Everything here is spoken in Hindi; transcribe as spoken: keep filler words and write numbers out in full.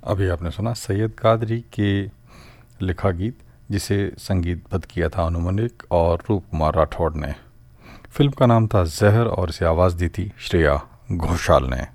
अभी आपने सुना सैयद कादरी के लिखा गीत, जिसे संगीतबद्ध किया था अनु मलिक और रूप कुमार राठौड़ ने। फिल्म का नाम था जहर और इसे आवाज़ दी थी श्रेया घोषाल ने।